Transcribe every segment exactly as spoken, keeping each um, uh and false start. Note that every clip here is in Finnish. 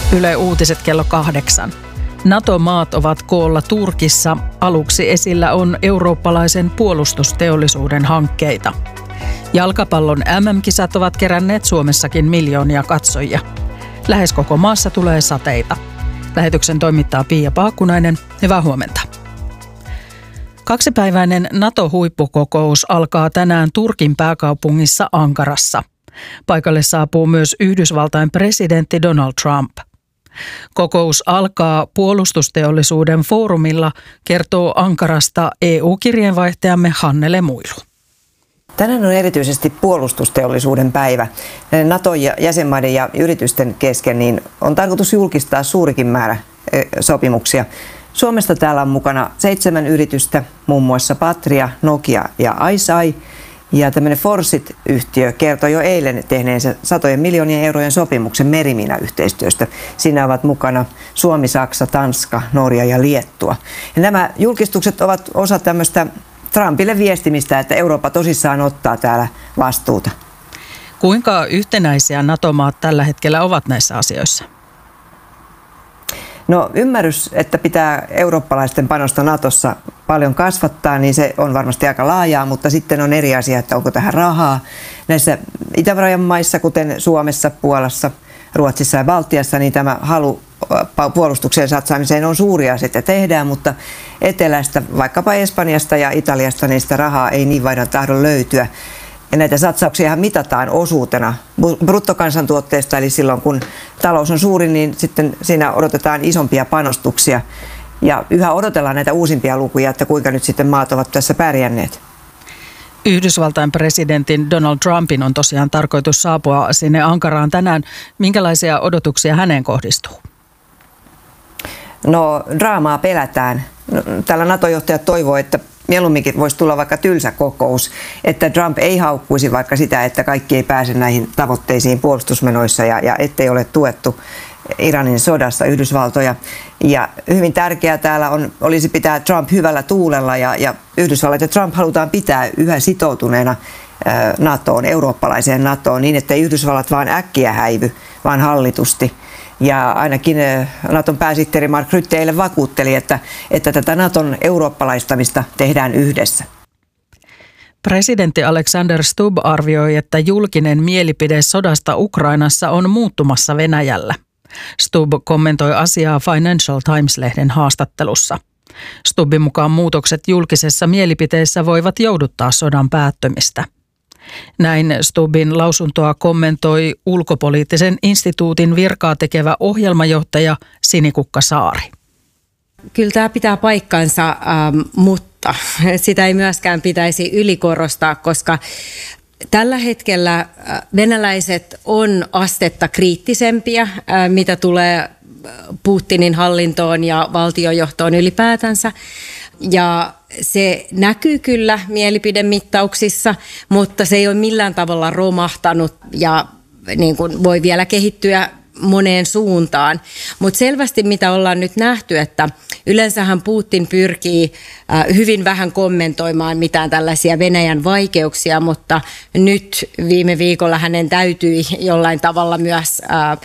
Yle Uutiset kello kahdeksan. NATO-maat ovat koolla Turkissa. Aluksi esillä on eurooppalaisen puolustusteollisuuden hankkeita. Jalkapallon M M-kisat ovat keränneet Suomessakin miljoonia katsojia. Lähes koko maassa tulee sateita. Lähetyksen toimittaa Pia Paakkunainen. Hyvää huomenta. Kaksipäiväinen NATO-huippukokous alkaa tänään Turkin pääkaupungissa Ankarassa. Paikalle saapuu myös Yhdysvaltain presidentti Donald Trump. Kokous alkaa puolustusteollisuuden foorumilla, kertoo Ankarasta E U-kirjeenvaihtajamme Hanne Lemuilu. Tänään on erityisesti puolustusteollisuuden päivä. NATO-jäsenmaiden ja yritysten kesken niin on tarkoitus julkistaa suurikin määrä sopimuksia. Suomesta täällä on mukana seitsemän yritystä, muun muassa Patria, Nokia ja iSci. Ja tämmöinen Forsit-yhtiö kertoi jo eilen tehneensä satojen miljoonien eurojen sopimuksen merimiinayhteistyöstä. Siinä ovat mukana Suomi, Saksa, Tanska, Norja ja Liettua. Ja nämä julkistukset ovat osa tämmöistä Trumpille viestimistä, että Eurooppa tosissaan ottaa täällä vastuuta. Kuinka yhtenäisiä NATO-maat tällä hetkellä ovat näissä asioissa? No ymmärrys, että pitää eurooppalaisten panosta Natossa paljon kasvattaa, niin se on varmasti aika laajaa, mutta sitten on eri asia, että onko tähän rahaa. Näissä Itärajan maissa, kuten Suomessa, Puolassa, Ruotsissa ja Baltiassa, niin tämä halu puolustukseen satsaamiseen on suuri asia, että tehdään, mutta etelästä, vaikkapa Espanjasta ja Italiasta, niin sitä rahaa ei niin vain tahdo löytyä. Ja näitä satsauksia mitataan osuutena bruttokansantuotteesta, eli silloin kun talous on suuri, niin sitten siinä odotetaan isompia panostuksia. Ja yhä odotellaan näitä uusimpia lukuja, että kuinka nyt sitten maat ovat tässä pärjänneet. Yhdysvaltain presidentin Donald Trumpin on tosiaan tarkoitus saapua sinne Ankaraan tänään. Minkälaisia odotuksia häneen kohdistuu? No draamaa pelätään. Täällä NATO-johtajat toivoo, että mieluumminkin voisi tulla vaikka tylsä kokous, että Trump ei haukkuisi vaikka sitä, että kaikki ei pääse näihin tavoitteisiin puolustusmenoissa ja, ja ettei ole tuettu Iranin sodassa Yhdysvaltoja. Ja hyvin tärkeää täällä on, olisi pitää Trump hyvällä tuulella ja, ja Yhdysvallat ja Trump halutaan pitää yhä sitoutuneena ää, NATOon, eurooppalaiseen NATOon, niin että Yhdysvallat vaan äkkiä häivy, vaan hallitusti. Ja ainakin Naton pääsihteeri Mark Rutte eilen vakuutteli, että, että tätä Naton eurooppalaistamista tehdään yhdessä. Presidentti Alexander Stubb arvioi, että julkinen mielipide sodasta Ukrainassa on muuttumassa Venäjällä. Stubb kommentoi asiaa Financial Times-lehden haastattelussa. Stubbin mukaan muutokset julkisessa mielipiteessä voivat jouduttaa sodan päättymistä. Näin Stubbin lausuntoa kommentoi ulkopoliittisen instituutin virkaa tekevä ohjelmajohtaja Sinikukka Saari. Kyllä tämä pitää paikkansa, ähm, mutta sitä ei myöskään pitäisi ylikorostaa, koska tällä hetkellä venäläiset on astetta kriittisempiä, äh, mitä tulee Putinin hallintoon ja valtiojohtoon ylipäätänsä. Ja se näkyy kyllä mielipidemittauksissa, mutta se ei ole millään tavalla romahtanut ja niin kuin voi vielä kehittyä moneen suuntaan. Mutta selvästi mitä ollaan nyt nähty, että yleensähän Putin pyrkii hyvin vähän kommentoimaan mitään tällaisia Venäjän vaikeuksia, mutta nyt viime viikolla hänen täytyi jollain tavalla myös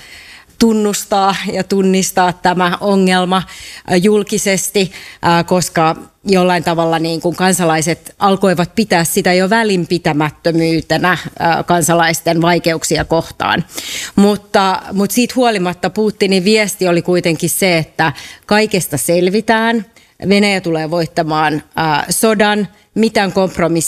tunnustaa ja tunnistaa tämä ongelma julkisesti, koska jollain tavalla niin kuin kansalaiset alkoivat pitää sitä jo välinpitämättömyytenä kansalaisten vaikeuksia kohtaan. Mutta, mutta siitä huolimatta Putinin viesti oli kuitenkin se, että kaikesta selvitään, Venäjä tulee voittamaan sodan, mitään kompromissia